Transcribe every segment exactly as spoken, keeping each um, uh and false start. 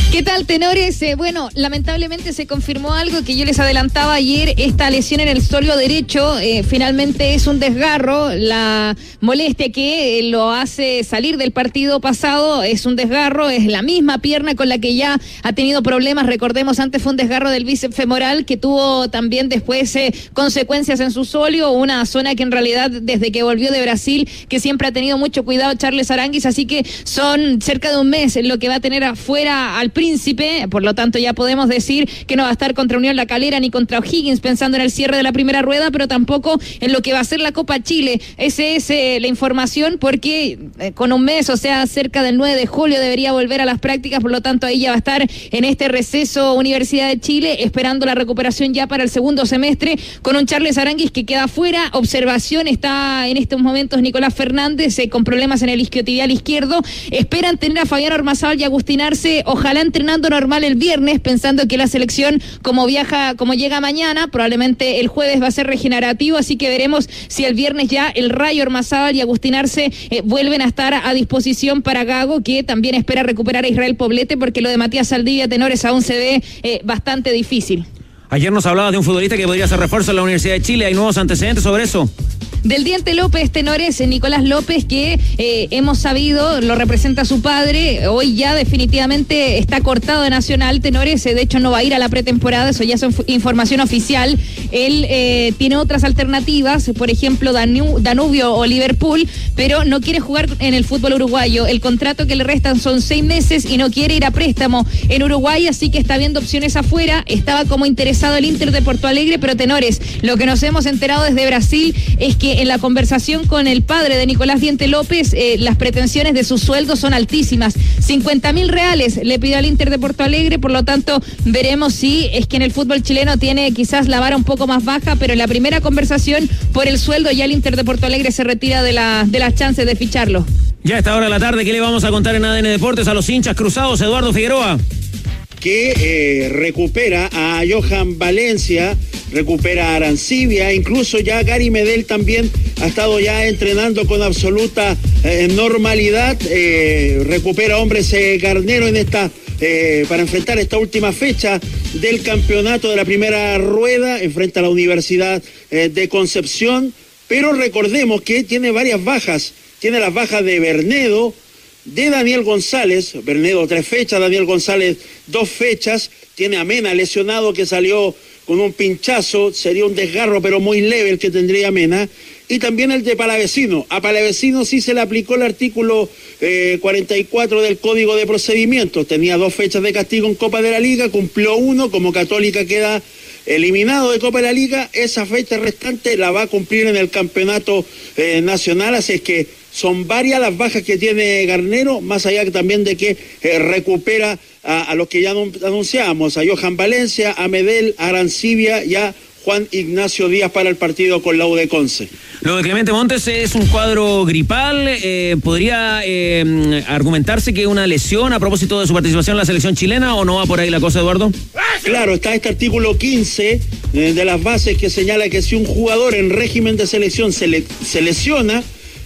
¿Qué tal, tenores? Eh, bueno, lamentablemente se confirmó algo que yo les adelantaba ayer. Esta lesión en el sóleo derecho eh, finalmente es un desgarro. La molestia que eh, lo hace salir del partido pasado es un desgarro. Es la misma pierna con la que ya ha tenido problemas. Recordemos, antes fue un desgarro del bíceps femoral que tuvo también después eh, consecuencias en su sóleo. Una zona que en realidad desde que volvió de Brasil, que siempre ha tenido mucho cuidado Charles Aránguiz. Así que son cerca de un mes en lo que va a tener afuera al Príncipe, por lo tanto ya podemos decir que no va a estar contra Unión La Calera ni contra O'Higgins pensando en el cierre de la primera rueda, pero tampoco en lo que va a ser la Copa Chile. Esa es eh, la información, porque eh, con un mes, o sea, cerca del nueve de julio debería volver a las prácticas, por lo tanto ahí ya va a estar en este receso Universidad de Chile, esperando la recuperación ya para el segundo semestre, con un Charles Aránguiz que queda fuera. Observación, está en estos momentos Nicolás Fernández eh, con problemas en el isquiotibial izquierdo. Esperan tener a Fabián Ormazábal y Agustín Arce, ojalá entrenando normal el viernes, pensando que la selección, como viaja, como llega mañana, probablemente el jueves va a ser regenerativo, así que veremos si el viernes ya el Rayo Ormazábal y Agustín Arce eh, vuelven a estar a disposición para Gago, que también espera recuperar a Israel Poblete, porque lo de Matías Saldivia, tenores, aún se ve eh, bastante difícil. Ayer nos hablaba de un futbolista que podría ser refuerzo en la Universidad de Chile. ¿Hay nuevos antecedentes sobre eso? Del Diente López, tenores, Nicolás López, que eh, hemos sabido, lo representa su padre, hoy ya definitivamente está cortado de Nacional, tenores, de hecho no va a ir a la pretemporada, eso ya es información oficial. Él eh, tiene otras alternativas, por ejemplo Danu- Danubio o Liverpool, pero no quiere jugar en el fútbol uruguayo. El contrato que le restan son seis meses y no quiere ir a préstamo en Uruguay, así que está viendo opciones afuera. Estaba como interesado el Inter de Porto Alegre, pero tenores, lo que nos hemos enterado desde Brasil es que en la conversación con el padre de Nicolás Diente López, eh, las pretensiones de su sueldo son altísimas. cincuenta mil reales le pidió al Inter de Porto Alegre, por lo tanto veremos si es que en el fútbol chileno tiene quizás la vara un poco más baja, pero en la primera conversación por el sueldo ya el Inter de Porto Alegre se retira de, la, de las chances de ficharlo. Ya a esta hora de la tarde, ¿qué le vamos a contar en A D N Deportes a los hinchas cruzados? Eduardo Figueroa. Que eh, recupera a Johan Valencia, recupera a Arancibia, incluso ya Gary Medel también ha estado ya entrenando con absoluta eh, normalidad, eh, recupera a Hombres eh, Garnero en esta eh, para enfrentar esta última fecha del campeonato de la primera rueda, enfrenta a la Universidad eh, de Concepción, pero recordemos que tiene varias bajas, tiene las bajas de Bernedo, de Daniel González, Bernedo tres fechas, Daniel González dos fechas, tiene a Mena lesionado que salió con un pinchazo, sería un desgarro pero muy leve el que tendría Mena, y también el de Palavecino. A Palavecino sí se le aplicó el artículo eh, cuarenta y cuatro del Código de Procedimientos, tenía dos fechas de castigo en Copa de la Liga, cumplió uno, como Católica queda eliminado de Copa de la Liga, esa fecha restante la va a cumplir en el campeonato eh, nacional, así es que son varias las bajas que tiene Garnero, más allá que también de que eh, recupera a, a los que ya anunciábamos, a Johan Valencia, a Medel, a Arancibia y a Juan Ignacio Díaz para el partido con la U de Conce. Lo de Clemente Montes es un cuadro gripal, eh, ¿podría eh, argumentarse que una lesión a propósito de su participación en la selección chilena o no va por ahí la cosa, Eduardo? Claro, está este artículo quince eh, de las bases que señala que si un jugador en régimen de selección se, le, se lesiona,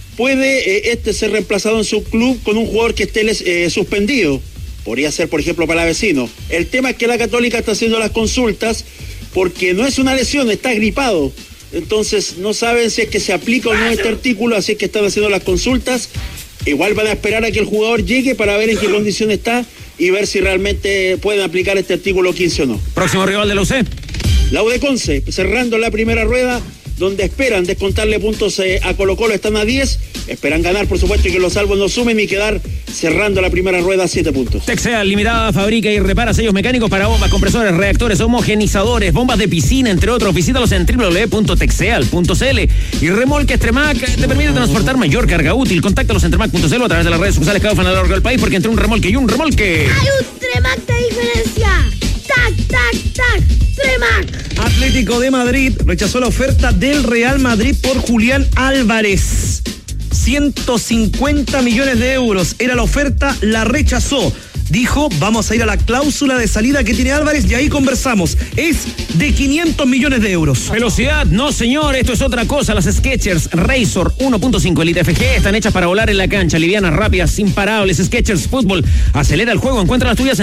puede eh, este ser reemplazado en su club con un jugador que esté eh, suspendido. Podría ser, por ejemplo, Palavecino. El tema es que la Católica está haciendo las consultas porque no es una lesión, está gripado. Entonces no saben si es que se aplica o no este artículo, así es que están haciendo las consultas. Igual van a esperar a que el jugador llegue para ver en qué condición está y ver si realmente pueden aplicar este artículo quince o no. Próximo rival de la U C. La U de Conce, cerrando la primera rueda, donde esperan descontarle puntos eh, a Colo Colo, están a diez, esperan ganar por supuesto y que los salvos no sumen y quedar cerrando la primera rueda a siete puntos. Texeal Limitada fabrica y repara sellos mecánicos para bombas, compresores, reactores, homogenizadores, bombas de piscina, entre otros. Visítalos en doble u doble u doble u punto texeal punto c l. Y Remolques Tremac te permite transportar mayor carga útil. Contáctalos en tremac punto c l o a través de las redes sociales que ofrecen a lo largo del país, porque entre un remolque y un remolque hay un Tremac de diferencia. Tac, tac, tac, Tremac. Atlético de Madrid rechazó la oferta del Real Madrid por Julián Álvarez. ciento cincuenta millones de euros era la oferta, la rechazó. Dijo, vamos a ir a la cláusula de salida que tiene Álvarez y ahí conversamos. Es de quinientos millones de euros. Velocidad, no señor, esto es otra cosa. Las Skechers Razor uno punto cinco Elite F G están hechas para volar en la cancha. Livianas, rápidas, imparables. Skechers Fútbol, acelera el juego, encuentra las tuyas en